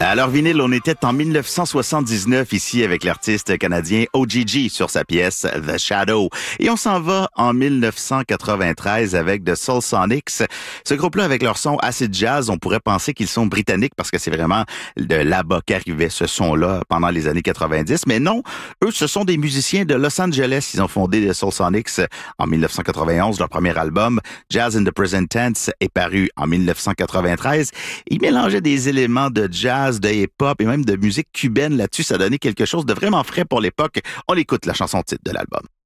Alors vinyle, on était en 1979 ici avec l'artiste canadien OGG sur sa pièce The Shadow. Et on s'en va en 1993 avec The Soul Sonics. Ce groupe-là, avec leur son acid jazz, on pourrait penser qu'ils sont britanniques parce que c'est vraiment de là-bas qu'arrivait ce son-là pendant les années 90. Mais non, eux, ce sont des musiciens de Los Angeles. Ils ont fondé The Soul Sonics en 1991. Leur premier album, Jazz in the Present Tense, est paru en 1993. Ils mélangeaient des éléments de jazz, de hip-hop et même de musique cubaine là-dessus. Ça donnait quelque chose de vraiment frais pour l'époque. On écoute la chanson titre de l'album.